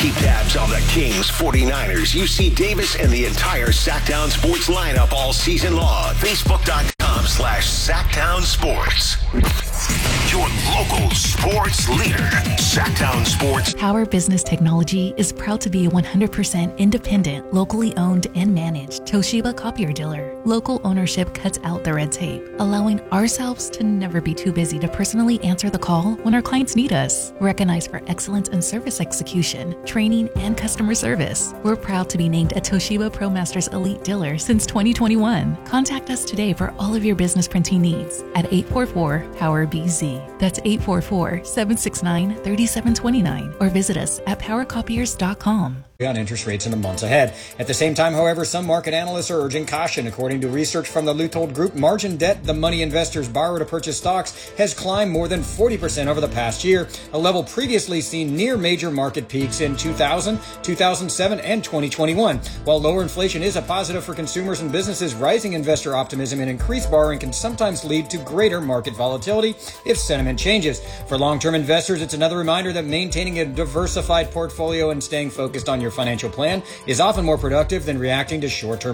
keep tabs on the Kings, 49ers, UC Davis, and the entire Sacktown Sports lineup all season long. Facebook.com/SacktownSports. Your local sports leader, Sacktown Sports. Power Business Technology is proud to be a 100% independent, locally owned and managed Toshiba copier dealer. Local ownership cuts out the red tape, allowing ourselves to never be too busy to personally answer the call when our clients need us. Recognized for excellence in service execution, training, and customer service, we're proud to be named a Toshiba ProMasters Elite Dealer since 2021. Contact us today for all of your business printing needs at 844-POWER-BZ. That's 844-769-3729. Or visit us at powercopiers.com. On interest rates in the months ahead. At the same time, however, some market analysts are urging caution. According to research from the Luthold Group, margin debt the money investors borrow to purchase stocks has climbed more than 40% over the past year, a level previously seen near major market peaks in 2000, 2007, and 2021. While lower inflation is a positive for consumers and businesses, rising investor optimism and increased borrowing can sometimes lead to greater market volatility if sentiment changes. For long-term investors, it's another reminder that maintaining a diversified portfolio and staying focused on your financial plan is often more productive than reacting to short-term